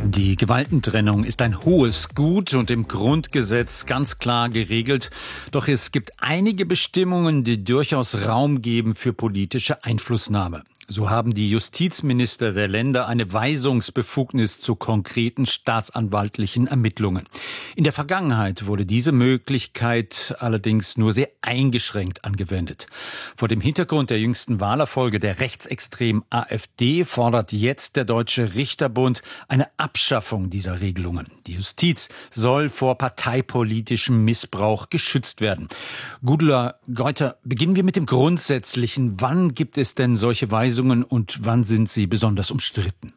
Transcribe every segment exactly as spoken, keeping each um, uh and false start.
Die Gewaltentrennung ist ein hohes Gut und im Grundgesetz ganz klar geregelt. Doch es gibt einige Bestimmungen, die durchaus Raum geben für politische Einflussnahme. So haben die Justizminister der Länder eine Weisungsbefugnis zu konkreten staatsanwaltlichen Ermittlungen. In der Vergangenheit wurde diese Möglichkeit allerdings nur sehr eingeschränkt angewendet. Vor dem Hintergrund der jüngsten Wahlerfolge der rechtsextremen AfD fordert jetzt der Deutsche Richterbund eine Abschaffung dieser Regelungen. Die Justiz soll vor parteipolitischem Missbrauch geschützt werden. Gudula Geuter, beginnen wir mit dem Grundsätzlichen. Wann gibt es denn solche Weisungen und wann sind sie besonders umstritten?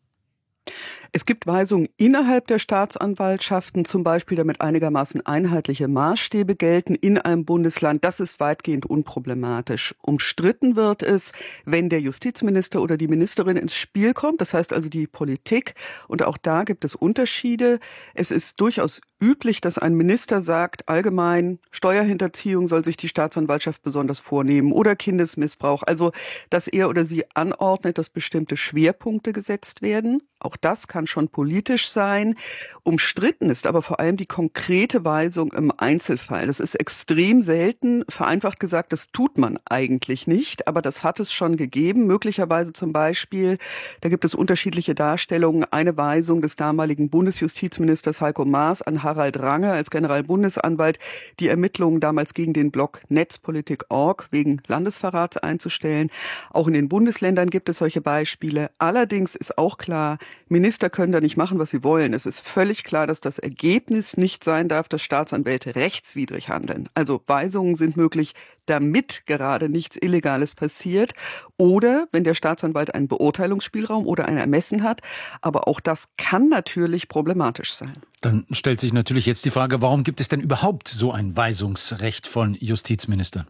Es gibt Weisungen innerhalb der Staatsanwaltschaften, zum Beispiel damit einigermaßen einheitliche Maßstäbe gelten in einem Bundesland. Das ist weitgehend unproblematisch. Umstritten wird es, wenn der Justizminister oder die Ministerin ins Spiel kommt, das heißt also die Politik. Und auch da gibt es Unterschiede. Es ist durchaus üblich, dass ein Minister sagt, allgemein Steuerhinterziehung soll sich die Staatsanwaltschaft besonders vornehmen oder Kindesmissbrauch. Also, dass er oder sie anordnet, dass bestimmte Schwerpunkte gesetzt werden. Auch das kann schon politisch sein. Umstritten ist aber vor allem die konkrete Weisung im Einzelfall. Das ist extrem selten. Vereinfacht gesagt, das tut man eigentlich nicht, aber das hat es schon gegeben. Möglicherweise zum Beispiel, da gibt es unterschiedliche Darstellungen, eine Weisung des damaligen Bundesjustizministers Heiko Maas an Harald Range als Generalbundesanwalt, die Ermittlungen damals gegen den Blog Netzpolitik Punkt org wegen Landesverrats einzustellen. Auch in den Bundesländern gibt es solche Beispiele. Allerdings ist auch klar, Minister können da nicht machen, was sie wollen. Es ist völlig klar, dass das Ergebnis nicht sein darf, dass Staatsanwälte rechtswidrig handeln. Also Weisungen sind möglich, damit gerade nichts Illegales passiert. Oder wenn der Staatsanwalt einen Beurteilungsspielraum oder ein Ermessen hat. Aber auch das kann natürlich problematisch sein. Dann stellt sich natürlich jetzt die Frage, warum gibt es denn überhaupt so ein Weisungsrecht von Justizministern?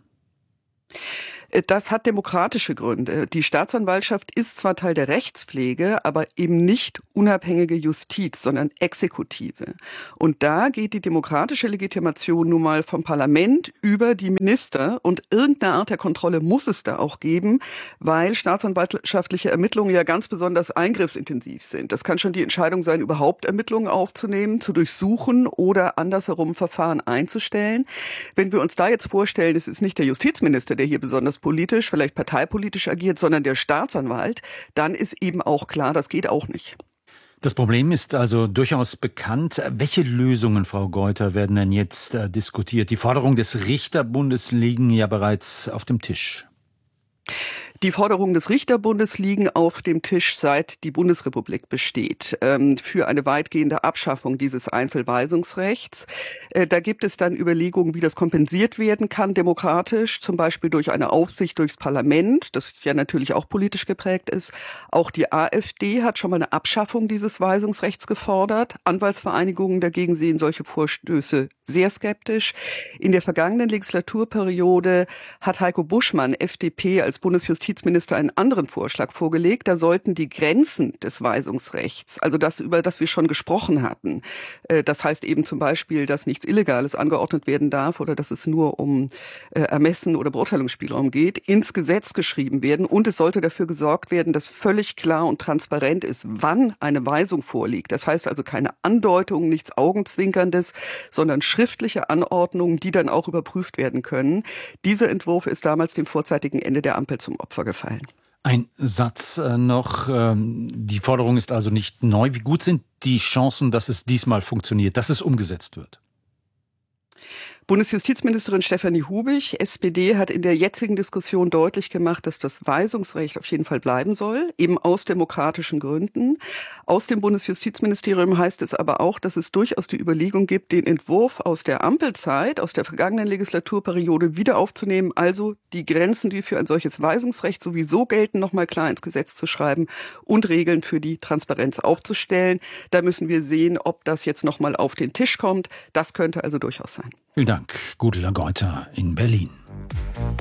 Das hat demokratische Gründe. Die Staatsanwaltschaft ist zwar Teil der Rechtspflege, aber eben nicht unabhängige Justiz, sondern Exekutive. Und da geht die demokratische Legitimation nun mal vom Parlament über die Minister. Und irgendeine Art der Kontrolle muss es da auch geben, weil staatsanwaltschaftliche Ermittlungen ja ganz besonders eingriffsintensiv sind. Das kann schon die Entscheidung sein, überhaupt Ermittlungen aufzunehmen, zu durchsuchen oder andersherum Verfahren einzustellen. Wenn wir uns da jetzt vorstellen, es ist nicht der Justizminister, der hier besonders politisch, vielleicht parteipolitisch agiert, sondern der Staatsanwalt, dann ist eben auch klar, das geht auch nicht. Das Problem ist also durchaus bekannt. Welche Lösungen, Frau Geuter, werden denn jetzt äh, diskutiert? Die Forderungen des Richterbundes liegen ja bereits auf dem Tisch. Die Forderungen des Richterbundes liegen auf dem Tisch, seit die Bundesrepublik besteht, für eine weitgehende Abschaffung dieses Einzelweisungsrechts. Da gibt es dann Überlegungen, wie das kompensiert werden kann, demokratisch, zum Beispiel durch eine Aufsicht durchs Parlament, das ja natürlich auch politisch geprägt ist. Auch die AfD hat schon mal eine Abschaffung dieses Weisungsrechts gefordert. Anwaltsvereinigungen dagegen sehen solche Vorstöße sehr skeptisch. In der vergangenen Legislaturperiode hat Heiko Buschmann, F D P, als Bundesjustizminister Justizminister einen anderen Vorschlag vorgelegt. Da sollten die Grenzen des Weisungsrechts, also das, über das wir schon gesprochen hatten, das heißt eben zum Beispiel, dass nichts Illegales angeordnet werden darf oder dass es nur um Ermessen oder Beurteilungsspielraum geht, ins Gesetz geschrieben werden. Und es sollte dafür gesorgt werden, dass völlig klar und transparent ist, wann eine Weisung vorliegt. Das heißt also keine Andeutung, nichts Augenzwinkerndes, sondern schriftliche Anordnungen, die dann auch überprüft werden können. Dieser Entwurf ist damals dem vorzeitigen Ende der Ampel zum Opfer gefallen. Ein Satz noch. Die Forderung ist also nicht neu. Wie gut sind die Chancen, dass es diesmal funktioniert, dass es umgesetzt wird? Bundesjustizministerin Stefanie Hubig, S P D, hat in der jetzigen Diskussion deutlich gemacht, dass das Weisungsrecht auf jeden Fall bleiben soll, eben aus demokratischen Gründen. Aus dem Bundesjustizministerium heißt es aber auch, dass es durchaus die Überlegung gibt, den Entwurf aus der Ampelzeit, aus der vergangenen Legislaturperiode wieder aufzunehmen, also die Grenzen, die für ein solches Weisungsrecht sowieso gelten, nochmal klar ins Gesetz zu schreiben und Regeln für die Transparenz aufzustellen. Da müssen wir sehen, ob das jetzt nochmal auf den Tisch kommt. Das könnte also durchaus sein. Vielen Dank, Gudula Geuter in Berlin.